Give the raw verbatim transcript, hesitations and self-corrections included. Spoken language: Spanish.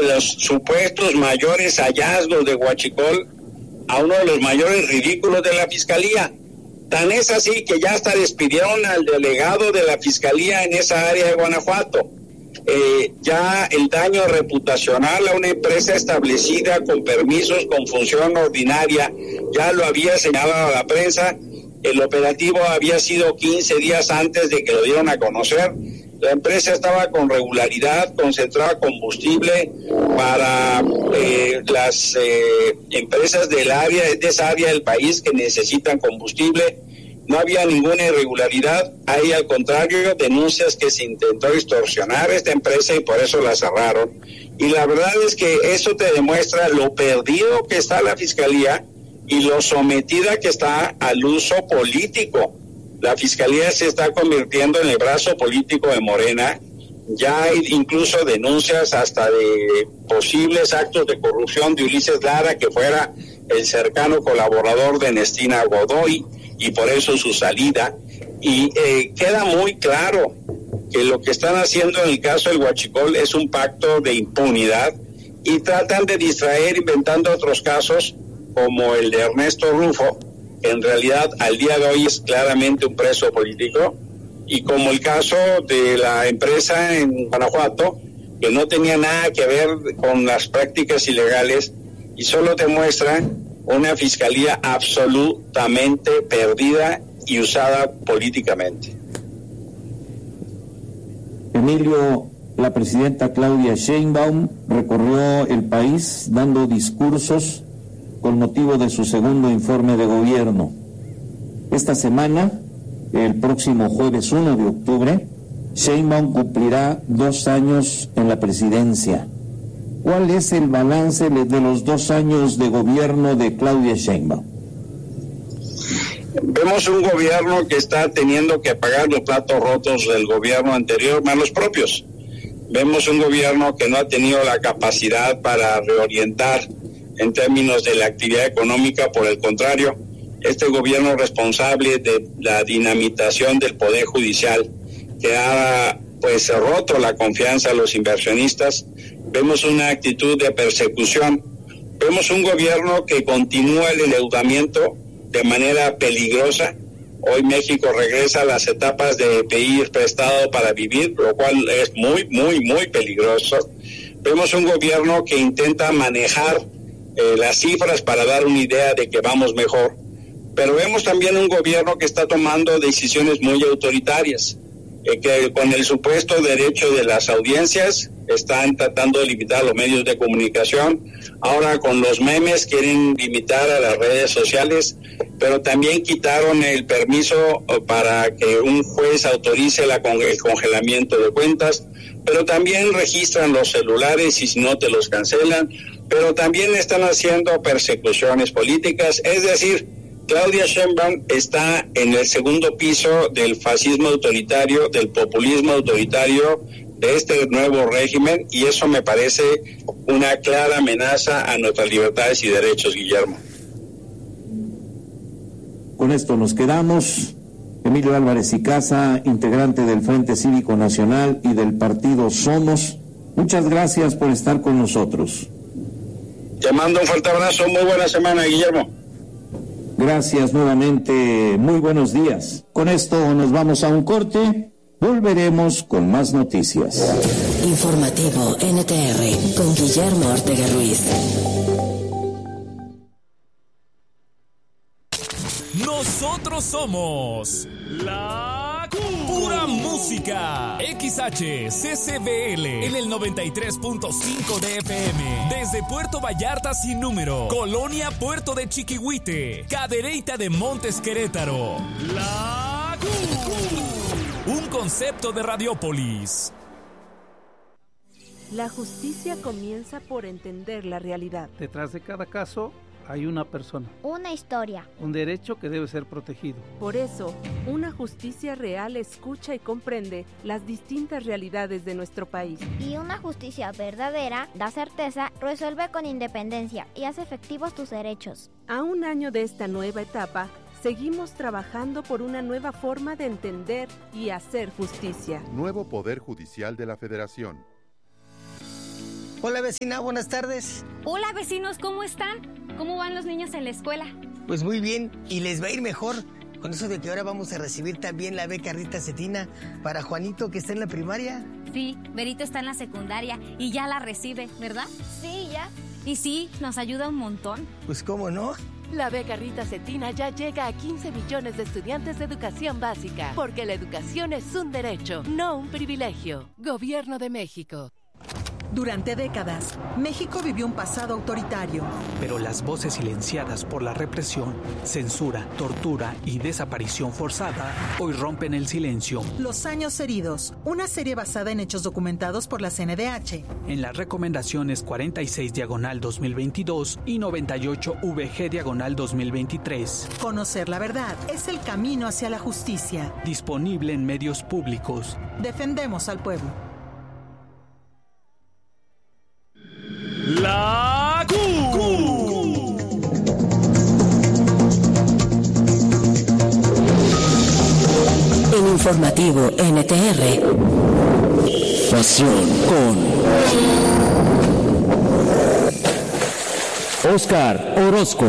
de los supuestos mayores hallazgos de Huachicol a uno de los mayores ridículos de la Fiscalía. Tan es así que ya hasta despidieron al delegado de la Fiscalía en esa área de Guanajuato. Eh, ya el daño reputacional a una empresa establecida con permisos, con función ordinaria, ya lo había señalado a la prensa. El operativo había sido quince días antes de que lo dieron a conocer. La empresa estaba con regularidad, concentraba combustible para eh, las eh, empresas del área, de esa área del país que necesitan combustible. No había ninguna irregularidad. Hay, al contrario, denuncias que se intentó extorsionar a esta empresa y por eso la cerraron. Y la verdad es que eso te demuestra lo perdido que está la Fiscalía y lo sometida que está al uso político. La Fiscalía se está convirtiendo en el brazo político de Morena. Ya hay incluso denuncias hasta de posibles actos de corrupción de Ulises Lara, que fuera el cercano colaborador de Ernestina Godoy, y por eso su salida. Y eh, queda muy claro que lo que están haciendo en el caso del Huachicol es un pacto de impunidad y tratan de distraer inventando otros casos como el de Ernesto Rufo, que en realidad al día de hoy es claramente un preso político, y como el caso de la empresa en Guanajuato, que no tenía nada que ver con las prácticas ilegales y solo demuestra una fiscalía absolutamente perdida y usada políticamente. Emilio, la presidenta Claudia Sheinbaum recorrió el país dando discursos con motivo de su segundo informe de gobierno. Esta semana, el próximo jueves uno de octubre, Sheinbaum cumplirá dos años en la presidencia. ¿Cuál es el balance de los dos años de gobierno de Claudia Sheinbaum? Vemos un gobierno que está teniendo que pagar los platos rotos del gobierno anterior, más los propios. Vemos un gobierno que no ha tenido la capacidad para reorientar en términos de la actividad económica. Por el contrario, este gobierno responsable de la dinamitación del Poder Judicial, que ha pues roto la confianza de los inversionistas. Vemos una actitud de persecución. Vemos un gobierno que continúa el endeudamiento de manera peligrosa. Hoy México regresa a las etapas de pedir prestado para vivir, lo cual es muy, muy, muy peligroso. Vemos un gobierno que intenta manejar eh, las cifras para dar una idea de que vamos mejor, pero vemos también un gobierno que está tomando decisiones muy autoritarias, eh, que con el supuesto derecho de las audiencias están tratando de limitar los medios de comunicación. Ahora con los memes quieren limitar a las redes sociales, pero también quitaron el permiso para que un juez autorice la, el congelamiento de cuentas, pero también registran los celulares y si no te los cancelan, pero también están haciendo persecuciones políticas. Es decir, Claudia Sheinbaum está en el segundo piso del fascismo autoritario, del populismo autoritario de este nuevo régimen, y eso me parece una clara amenaza a nuestras libertades y derechos, Guillermo. Con esto nos quedamos. Emilio Álvarez y Casa, integrante del Frente Cívico Nacional y del partido Somos, muchas gracias por estar con nosotros. Te mando un fuerte abrazo, muy buena semana, Guillermo. Gracias nuevamente, muy buenos días. Con esto nos vamos a un corte. Volveremos con más noticias. Informativo N T R con Guillermo Ortega Ruiz. Nosotros somos la pura música. X H C C B L en el noventa y tres punto cinco de F M. Desde Puerto Vallarta sin número, Colonia Puerto de Chiquihuite, Cadereyta de Montes Querétaro. La Un concepto de Radiópolis. La justicia comienza por entender la realidad. Detrás de cada caso hay una persona. Una historia. Un derecho que debe ser protegido. Por eso, una justicia real escucha y comprende las distintas realidades de nuestro país. Y una justicia verdadera da certeza, resuelve con independencia y hace efectivos tus derechos. A un año de esta nueva etapa, seguimos trabajando por una nueva forma de entender y hacer justicia. Nuevo Poder Judicial de la Federación. Hola vecina, buenas tardes. Hola vecinos, ¿cómo están? ¿Cómo van los niños en la escuela? Pues muy bien, y les va a ir mejor con eso de que ahora vamos a recibir también la beca Rita Cetina para Juanito, que está en la primaria. Sí, Berito está en la secundaria y ya la recibe, ¿verdad? Sí, ya. Y sí, nos ayuda un montón. Pues cómo no. La beca Rita Cetina ya llega a quince millones de estudiantes de educación básica, porque la educación es un derecho, no un privilegio. Gobierno de México. Durante décadas, México vivió un pasado autoritario. Pero las voces silenciadas por la represión, censura, tortura y desaparición forzada hoy rompen el silencio. Los años heridos, una serie basada en hechos documentados por la C N D H. En las recomendaciones cuarenta y seis diagonal dos mil veintidós y noventa y ocho V G diagonal dos mil veintitrés. Conocer la verdad es el camino hacia la justicia. Disponible en medios públicos. Defendemos al pueblo. La Q. En Informativo N T R. Pasión con Oscar Orozco.